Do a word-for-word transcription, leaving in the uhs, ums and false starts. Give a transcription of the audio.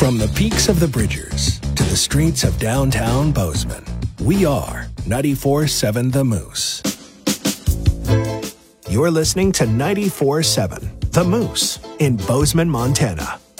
From the peaks of the Bridgers to the streets of downtown Bozeman, we are ninety-four point seven The Moose. You're listening to ninety-four point seven The Moose in Bozeman, Montana.